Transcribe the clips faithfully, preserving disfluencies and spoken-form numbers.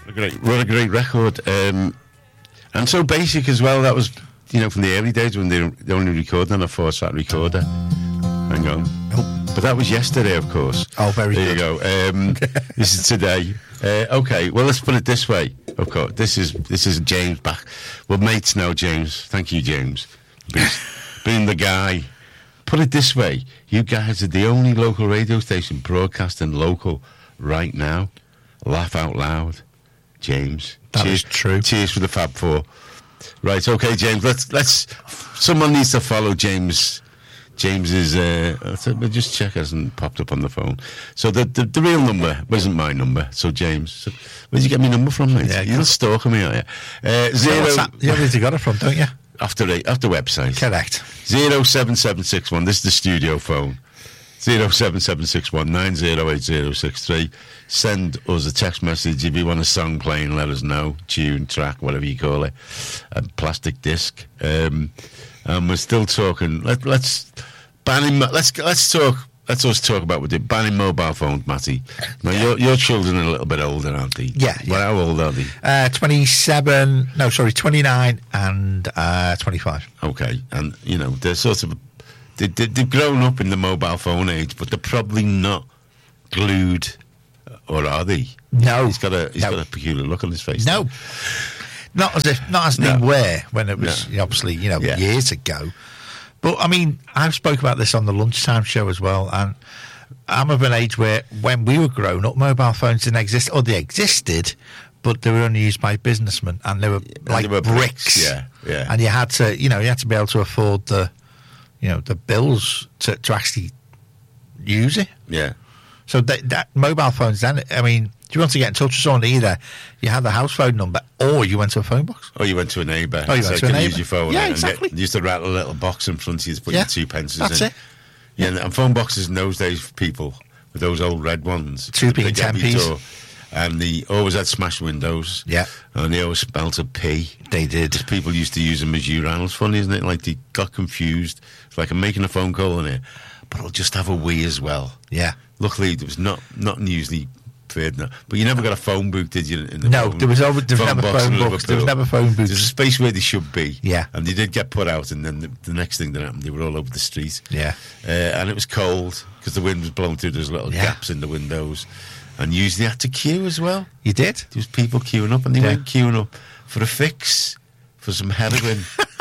What a great, what a great record. Um, and so basic as well. That was, you know, from the early days when they were only recording on a four-track recorder. Hang on. Oh. But that was yesterday, of course. Oh, very there good. There you go. Um, this is today. Uh, okay, well, let's put it this way. Of course, this is this is James back. Well, mates now, James. Thank you, James. Being, being the guy. Put it this way. You guys are the only local radio station broadcasting local right now. Laugh out loud. James. That cheers, is true. Cheers for the Fab Four. Right, okay, James. Let's let's. Someone needs to follow James. James's. Uh, we'll just check. Hasn't popped up on the phone. So the the, the real number wasn't my number. So James, so where did you get my number from, mate? Yeah, you're not stalking me, are you? Uh, zero. So you obviously got it from, don't you? After the after website. Correct. Zero seven seven six one. This is the studio phone. Zero seven seven six one nine zero eight zero six three. Send us a text message if you want a song playing. Let us know. Tune, track, whatever you call it. A plastic disc. Um, and we're still talking. Let, let's banning. Let's let's talk. Let's us talk about with it. Banning mobile phones, Matty. Now yeah. your your children are a little bit older, aren't they? Yeah. yeah. Well, how old are they? Uh, twenty-seven. No, sorry, twenty-nine and uh, twenty-five. Okay, and you know they're sort of they, they, they've grown up in the mobile phone age, but they're probably not glued, or are they? No, he's got a he's no. got a peculiar look on his face. No, not as if not as No. they were when it was No. obviously you know Yeah. years ago. But I mean, I've spoke about this on the lunchtime show as well, and I'm of an age where when we were growing up, mobile phones didn't exist, or they existed, but they were only used by businessmen, and they were And like they were bricks. Yeah, yeah. And you had to, you know, you had to be able to afford the, you know, the bills to, to actually use it. yeah. So that, that mobile phones then, I mean, if you want to get in touch with someone, either you had the house phone number or you went to a phone box. Or you went to a neighbour. Oh, you so went to a can neighbour. use your phone. Yeah, and exactly. Get, you used to rattle a little box in front of you to put Yeah, your two pences that's in. it. Yeah, and, and phone boxes in those days for people with those old red ones. Two p and Big ten heavy p's. door. And they always had smashed windows. Yeah. And they always smelt of pee. They did. People used to use them as urinals. Funny, isn't it? Like they got confused. It's like I'm making a phone call in here, but I'll just have a wee as well. Yeah. Luckily, there was not not usually fared now. But you never got a phone booth, did you? In the No, phone, there was over, there was phone never box phone in books. There was Liverpool. never phone There's a booths. space where they should be. Yeah. And they did get put out, and then the, the next thing that happened, they were all over the street. Yeah. Uh, and it was cold because the wind was blowing through those little Yeah. gaps in the windows. And usually had to queue as well. You did? There was people queuing up, and they Yeah. weren't queuing up for a fix, for some heroin.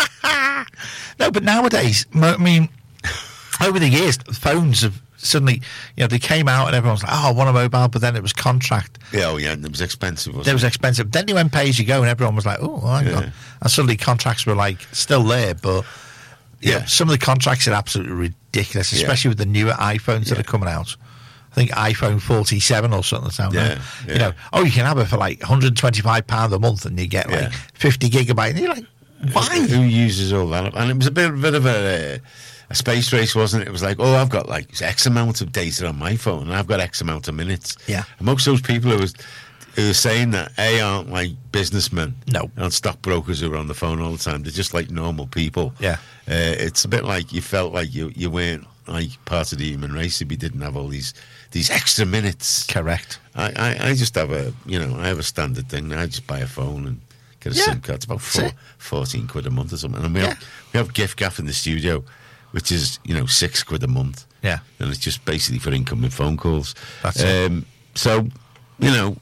No, but nowadays, I mean, over the years, phones have suddenly, you know, they came out and everyone was like, oh, I want a mobile, but then it was contract. Yeah, oh yeah, and it was expensive, wasn't It was expensive. Then you went pay as you go and everyone was like, oh, hang Yeah. on. And suddenly contracts were like still there, but you Yeah. know, some of the contracts are absolutely ridiculous, Yeah. especially with the newer iPhones that Yeah. are coming out. I think iPhone forty-seven or something. That's out Yeah, now. yeah. You know, oh, you can have it for like one hundred twenty-five pounds a month and you get like Yeah. fifty gigabyte. And you're like, why? Who uses all that? And it was a bit, bit of a, a space race, wasn't it? It was like, oh, I've got like X amount of data on my phone, and I've got X amount of minutes. Yeah. And most of those people who was who are saying that A aren't like businessmen, No. aren't stockbrokers who are on the phone all the time. They're just like normal people. Yeah. Uh, it's a bit like you felt like you you weren't like part of the human race if you didn't have all these these extra minutes. Correct. I, I, I just have a, you know, I have a standard thing. I just buy a phone and get a Yeah, SIM card. It's about that's four, it. fourteen quid a month or something. And we, Yeah. have, we have gift gaff in the studio, which is, you know, six quid a month. Yeah. And it's just basically for incoming phone calls. That's it. um, So, you know,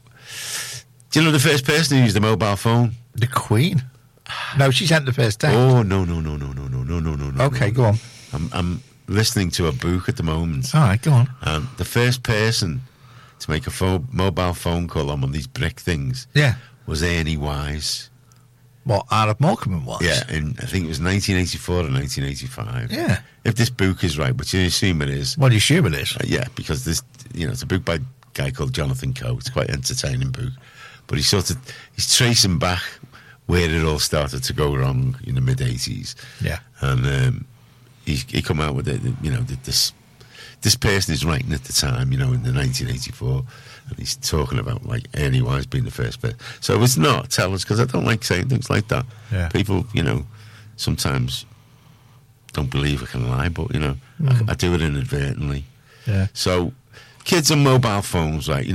do you know the first person who used a mobile phone? The Queen? No, she sent the first day. Oh, no, no, no, no, no, no, no, no, no. Okay, no. go on. I'm, I'm listening to a book at the moment. All right, go on. And the first person to make a phone, mobile phone call on one of these brick things Yeah. was Ernie Wise. What, Arab Morecambe was? Yeah, in, I think it was nineteen eighty-four or nineteen eighty-five. Yeah. If this book is right, which I assume it is. What do you assume it is? Uh, yeah, because this, you know, it's a book by a guy called Jonathan Coe. It's quite an entertaining book. But he's sort of, he's tracing back where it all started to go wrong in the mid-eighties. Yeah. And um, he, he come out with it, you know, this this person is writing at the time, you know, in the nineteen eighty-four, and he's talking about, like, Ernie Wise being the first person. So it's not, tell us, because I don't like saying things like that. Yeah. People, you know, sometimes don't believe I can lie, but, you know, Mm. I, I do it inadvertently. Yeah. So kids on mobile phones, like, you know,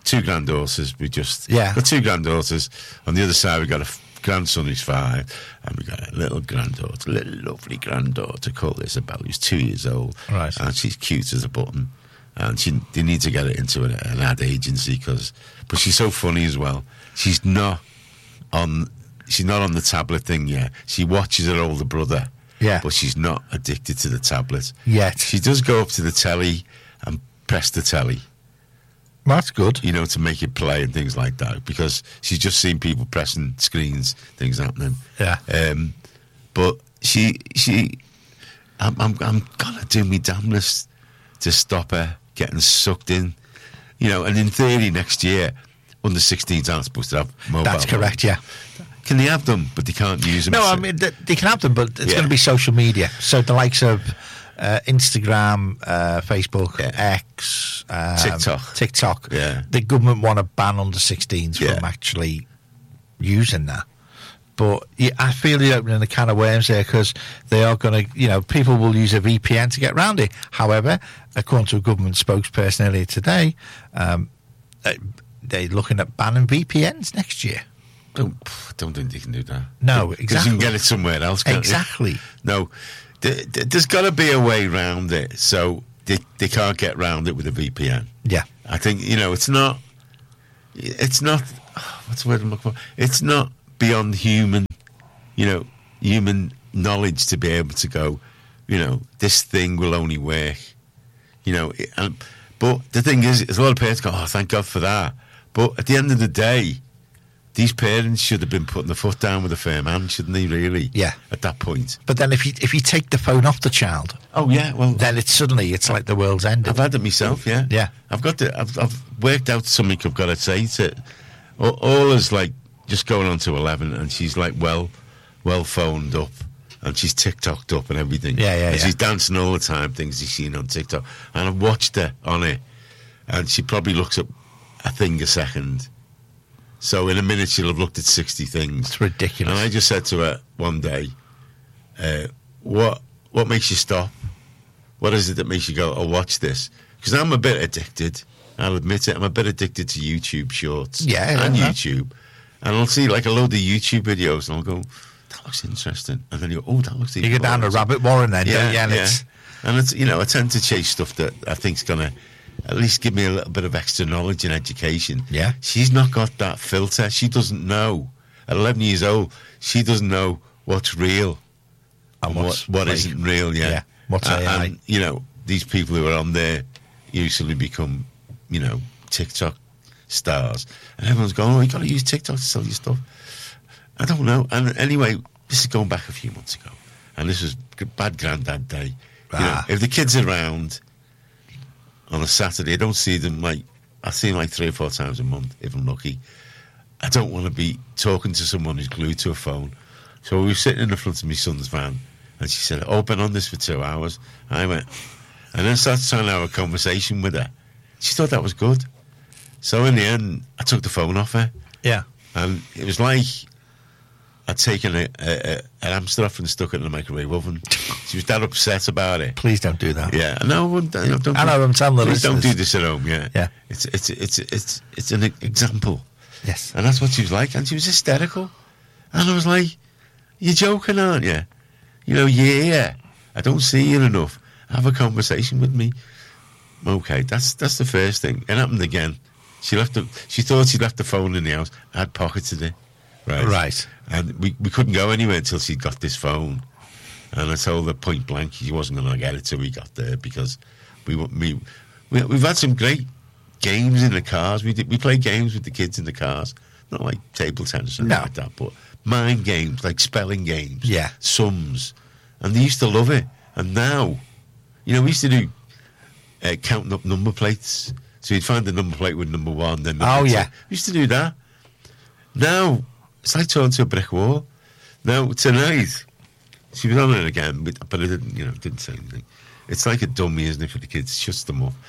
two granddaughters. We just Yeah. got two granddaughters. On the other side, we got a f- grandson who's five, and we got a little granddaughter, little lovely granddaughter called Isabel, who's two years old. Right. And she's cute as a button. And she, they need to get her into an, an ad agency, cause, but she's so funny as well. She's not on, she's not on the tablet thing yet. She watches her older brother. Yeah. But she's not addicted to the tablet. Yet. She does go up to the telly and press the telly, That's good. you know, to make it play and things like that, because she's just seen people pressing screens, things happening. Yeah. Um, but she, she, I'm, I'm, I'm gonna do me damnedest to stop her getting sucked in, you know. And in theory, next year, under sixteens aren't supposed to have mobile. That's correct, yeah. Can they have them, but they can't use them? No, So- I mean, th- they can have them, but it's Yeah. going to be social media. So the likes of uh, Instagram, uh, Facebook, Yeah. X, um, TikTok. TikTok. Yeah. The government want to ban under sixteens Yeah. from actually using that. But yeah, I feel you're opening a can of worms there, because they are going to, you know, people will use a V P N to get around it. However, according to a government spokesperson earlier today, um, they- they're looking at banning V P Ns next year. Don't, don't think they can do that. No, Because exactly. you can get it somewhere else, can't you? Exactly. No, th- th- there's got to be a way around it, so they, they can't get round it with a V P N. Yeah. I think, you know, it's not, it's not, what's the word I'm looking for? It's not beyond human, you know, human knowledge to be able to go, you know, this thing will only work, you know. it- And, but the thing is, there's a lot of parents go, oh, thank God for that. But at the end of the day, these parents should have been putting the foot down with a firm hand, shouldn't they, really? Yeah. At that point. But then if you if you take the phone off the child, Oh, yeah, well, then it's suddenly it's like the world's ended. I've had it myself, yeah. Yeah. I've got to, I've, I've worked out something I've got to say to all, all is like just going on to eleven, and she's like well, well phoned up, and she's TikToked up and everything. Yeah, yeah, And yeah. she's dancing all the time, things she's seen on TikTok. And I've watched her on it, and she probably looks at a thing a second. So in a minute, she'll have looked at sixty things. It's ridiculous. And I just said to her one day, uh, "What what makes you stop? What is it that makes you go, oh, watch this?" Because I'm a bit addicted. I'll admit it. I'm a bit addicted to YouTube Shorts. Yeah, and yeah. YouTube. And I'll see like a load of YouTube videos, and I'll go, that looks interesting. And then you go, oh, that looks you even go down more a rabbit warren then, yeah, don't you? And yeah. it's, And it's, you know, I tend to chase stuff that I think's going to at least give me a little bit of extra knowledge and education. Yeah. She's not got that filter. She doesn't know. At eleven years old, she doesn't know what's real and and what's what, what fake. isn't real, yeah. Yeah, what's and, A I. and, you know, these people who are on there usually become, you know, TikTok stars. And everyone's going, oh, you got to use TikTok to sell your stuff. I don't know. And anyway, this is going back a few months ago. And this was g- bad granddad day. You know, Ah. if the kids are around on a Saturday, I don't see them like, I see them like three or four times a month, if I'm lucky. I don't want to be talking to someone who's glued to a phone. So we were sitting in the front of my son's van, and she said, oh, I've been on this for two hours. I went, and then started trying to have a conversation with her. She thought that was good. So in the end, I took the phone off her, Yeah. and it was like I'd taken a, a, a, an hamster off and stuck it in the microwave oven. She was that upset about it. Please don't do that. Yeah, no, I wouldn't, you know, don't I do- know, I'm telling the please don't listeners. do this at home. Yeah, Yeah. It's it's it's it's it's an example, Yes. and that's what she was like, and she was hysterical, and I was like, "You're joking, aren't you? You know, yeah, I don't see you enough. Have a conversation with me." Okay, that's that's the first thing. It happened again. She left the. She thought she'd left the phone in the house. I had pocketed it. Right. Right. And we, we couldn't go anywhere until she got this phone. And I told her point blank she wasn't going to get it till we got there, because we we, we we've had some great games in the cars. We did, we play games with the kids in the cars, not like table tennis or anything No. like that, but mind games like spelling games, Yeah. sums, and they used to love it. And now, you know, we used to do uh, counting up number plates. So you'd find the number plate with number one, then number Oh, two. yeah. We used to do that. Now, it's like talking to a brick wall. Now, tonight, she was on it again, but, but I didn't, you know, didn't say anything. It's like a dummy, isn't it, for the kids? It shuts them up.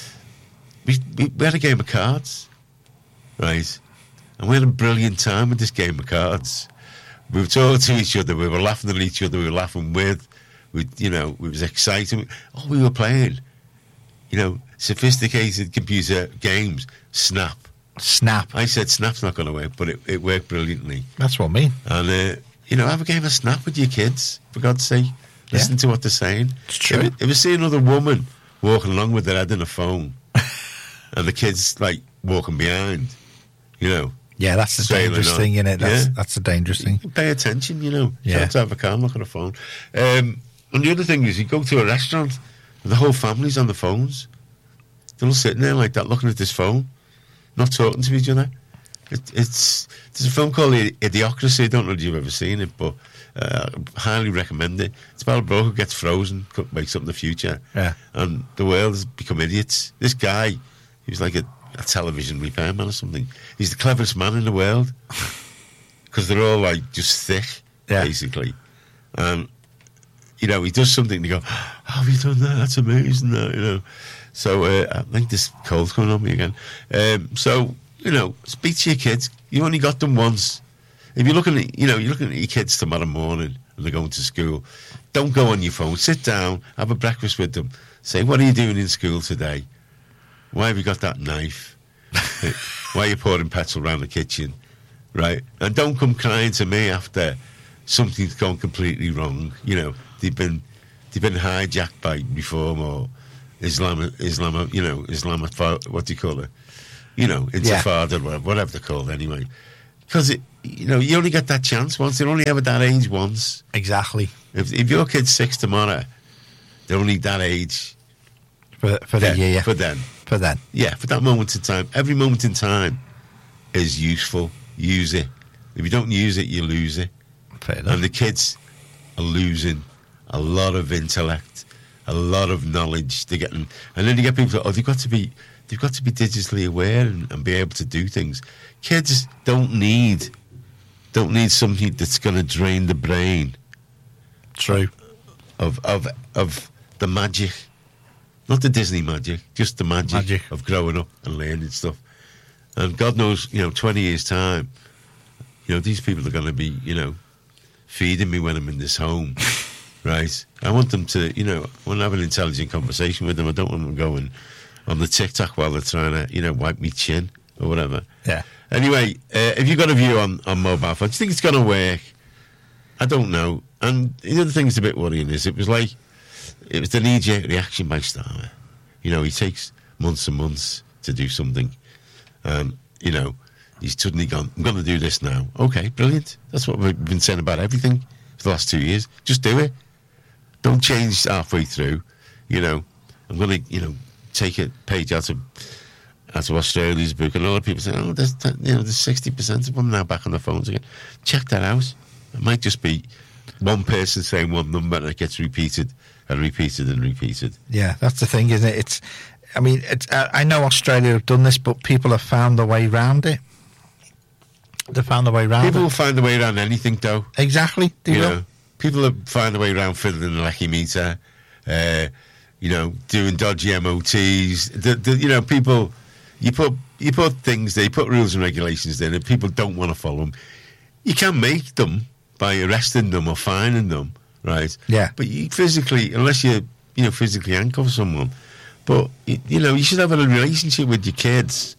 We, we, we had a game of cards, right? And we had a brilliant time with this game of cards. We were talking to each other. We were laughing at each other. We were laughing with. We, you know, it was exciting. Oh, we were playing, you know, sophisticated computer games. Snap, Snap. I said Snap's not going to work, but it, it worked brilliantly. That's what I mean. And, uh, you know, have a game of Snap with your kids, for God's sake. Listen Yeah. to what they're saying. It's true. If, if you see another woman walking along with their head in a phone and the kids, like, walking behind, you know. Yeah, that's the Sailing dangerous on. thing, isn't it? That's, Yeah. that's the dangerous thing. Pay attention, you know. Yeah. Try to have a car, look at a phone. Um, and the other thing is, you go to a restaurant and the whole family's on the phones. They're all sitting there like that, looking at this phone, not talking to each other. It, it's there's a film called Idiocracy. I don't know if you've ever seen it, but uh, highly recommend it. It's about a bloke who gets frozen, co- wakes up in the future, Yeah. and the world has become idiots. This guy, he was like a, a television repairman or something. He's the cleverest man in the world because they're all like just thick, Yeah. basically. Um, you know, he does something. And you go, "Oh, have you done that? That's amazing." That, you know. So uh, I think this cold's coming on me again. Um, so you know, speak to your kids. You only got them once. If you're looking at, you know, you're looking at your kids tomorrow morning and they're going to school, don't go on your phone. Sit down, have a breakfast with them. Say, what are you doing in school today? Why have you got that knife? Why are you pouring petrol around the kitchen? Right? And don't come crying to me after something's gone completely wrong. You know, they've been they've been hijacked by reform or Islam, Islam, you know, Islam, what do you call it? You know, Intifada, yeah. whatever they're called anyway. Because, it, you know, you only get that chance once. They're only ever that age once. Exactly. If, if your kid's six tomorrow, they're only that age. For, for the then, year. For then. For then. Yeah, for that moment in time. Every moment in time is useful. Use it. If you don't use it, you lose it. Fair enough. And the kids are losing a lot of intellect, a lot of knowledge. They're getting, and then you get people, oh, they've got to be... They've got to be digitally aware and, and be able to do things. Kids don't need don't need something that's going to drain the brain. True. Of of of the magic, not the Disney magic, just the magic, Magic. of growing up and learning stuff. And God knows, you know, twenty years time, you know, these people are going to be, you know, feeding me when I'm in this home, right? I want them to, you know, I want to have an intelligent conversation with them. I don't want them going on the TikTok while they're trying to, you know, wipe me chin or whatever. Yeah. Anyway, uh, if you've got a view on, on mobile phones, do you think it's going to work? I don't know. And the other thing that's a bit worrying is it was like, it was the knee-jerk reaction by Starmer. You know, he takes months and months to do something. Um, you know, he's suddenly gone, I'm going to do this now. Okay, brilliant. That's what we've been saying about everything for the last two years. Just do it. Don't change halfway through. You know, I'm going to, you know, take a page out of out of Australia's book, and a lot of people say, "Oh, there's you know, there's sixty percent of them now back on their phones again." Check that out. It might just be one person saying one number, and it gets repeated and repeated and repeated. Yeah, that's the thing, isn't it? It's, I mean, it's, uh, I know Australia have done this, but people have found a way around it. They found a way around People it. will find a way around anything, though. Exactly. They You will. know, people have found a way around fiddling the lecky meter. Uh, you know, doing dodgy M O Ts. The, the, you know, people, you put you put things there, you put rules and regulations there, and people don't want to follow them. You can make them by arresting them or fining them, right? Yeah. But you physically, unless you, you know, physically handcuff someone, but you, you know, you should have a relationship with your kids,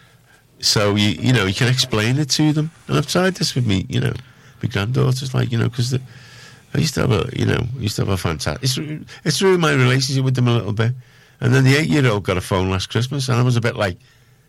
so you you know you can explain it to them. And I've tried this with me, you know, my granddaughters, like you know, because I used to have a, you know, I used to have a fantastic. It's, it's ruined my relationship with them a little bit. And then the eight-year-old got a phone last Christmas, and I was a bit like,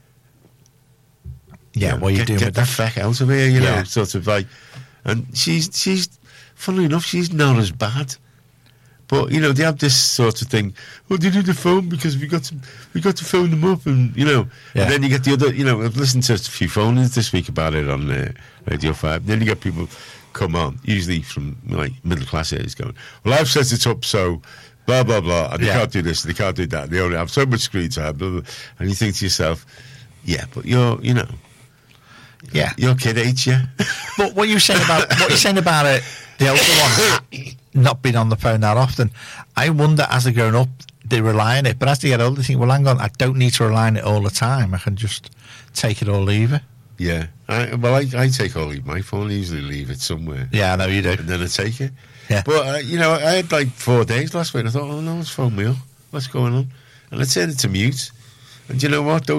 Yeah, you know, what are you get, doing get with the that? feck out of here, you Yeah. know, sort of like. And she's she's, funnily enough, she's not as bad. But you know, they have this sort of thing. Oh, they do the phone because we got to we got to phone them up, and you know. Yeah. And then you get the other. You know, I've listened to a few phone-ins this week about it on uh, Radio Five. Then you get people come on, usually from like middle class areas, going, "Well, I've set it up so blah blah blah, and they Yeah. can't do this, and they can't do that. And they only have so much screen time." Blah, blah. And you think to yourself, "Yeah, but you're, you know, Yeah. your kid hates you." But what you saying about what you saying about it, the older ones not being on the phone that often, I wonder as they're growing up, they rely on it. But as they get older, they think, well, hang on, I don't need to rely on it all the time. I can just take it or leave it. Yeah, I, well, I, I take all my phone. I usually leave it somewhere. Yeah, I know you do. And then I take it. Yeah. But, uh, you know, I had like four days last week. I thought, oh, no one's phoned me up. What's going on? And I turned it to mute. And you know what? Those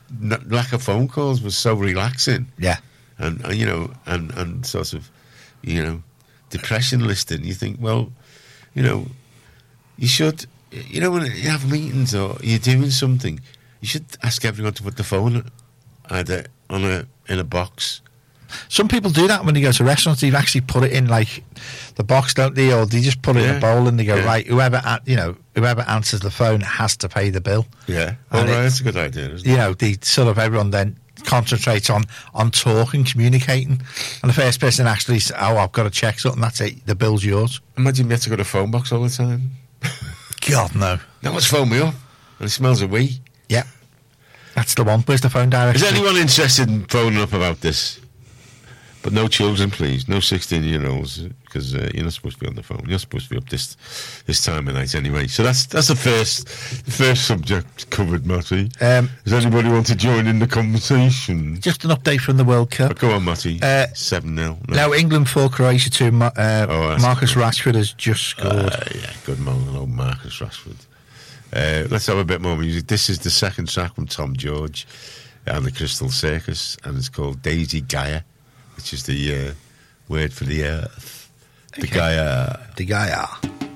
n- lack of phone calls was so relaxing. Yeah. And, and you know, and, and sort of, you know, depression listing. You think, well, you know, you should, you know, when you have meetings or you're doing something, you should ask everyone to put the phone either on a in a box. Some people do that when they go to restaurants. They actually put it in like the box, don't they? Or they just put it Yeah. in a bowl and they go, Yeah. right, whoever a- you know, whoever answers the phone has to pay the bill. Yeah, well, And right, it- that's a good idea, isn't You it? know, the sort of everyone then concentrates on on talking, communicating, and the first person actually says, "Oh, I've got to check something." That's it. The bill's yours. Imagine you have to go to a phone box all the time. God no. Now let's phone me up, and it smells of wee. Yeah, that's the one. Where's the phone directory? Is anyone interested in phoning up about this? But no children, please. No sixteen-year-olds, because uh, you're not supposed to be on the phone. You're supposed to be up this this time of night anyway. So that's that's the first the first subject covered, Matty. Um, Does anybody want to join in the conversation? Just an update from the World Cup. Oh, go on, Matty. Uh, seven nil. Now, England four, Croatia two. Ma- uh, Oh, that's Marcus good. Rashford has just scored. Uh, yeah, good man, old Marcus Rashford. Uh, let's have a bit more music. This is the second track from Tom George and the Crystal Circus, and it's called Daisy Gaia, which is the uh, word for the earth. The Okay. Gaia. The guy, ah.